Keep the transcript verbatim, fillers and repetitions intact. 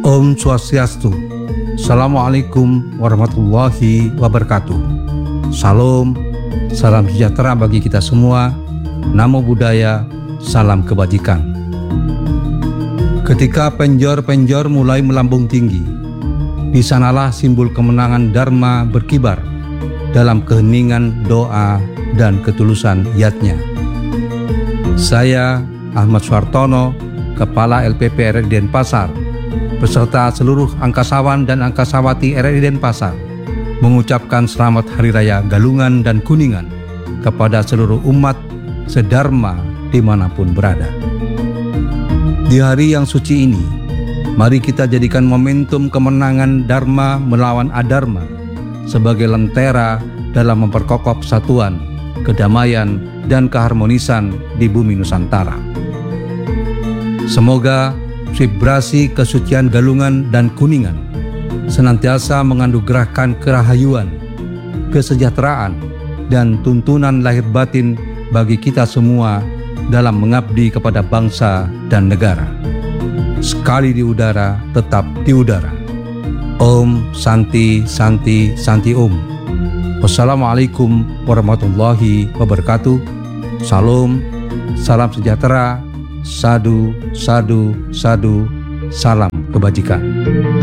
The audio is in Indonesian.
Om Swastiastu. Assalamualaikum warahmatullahi wabarakatuh. Salam, salam sejahtera bagi kita semua. Namo Buddhaya, salam kebajikan. Ketika penjor-penjor mulai melambung tinggi, di sanalah simbol kemenangan Dharma berkibar dalam keheningan doa dan ketulusan niatnya. Saya Ahmad Suhartono, Kepala L P P R I Denpasar, beserta seluruh angkasawan dan angkasawati R I Denpasar, mengucapkan selamat Hari Raya Galungan dan Kuningan kepada seluruh umat sedharma dimanapun berada. Di hari yang suci ini, mari kita jadikan momentum kemenangan Dharma melawan Adharma sebagai lentera dalam memperkokoh persatuan, kedamaian, dan keharmonisan di bumi Nusantara. Semoga vibrasi kesucian Galungan dan Kuningan senantiasa menganugerahkan kerahayuan, kesejahteraan, dan tuntunan lahir batin bagi kita semua dalam mengabdi kepada bangsa dan negara. Sekali di udara, tetap di udara. Om Santi Santi Santi Om. Wassalamualaikum warahmatullahi wabarakatuh. Salam, salam sejahtera. Sadu, sadu, sadu, salam kebajikan.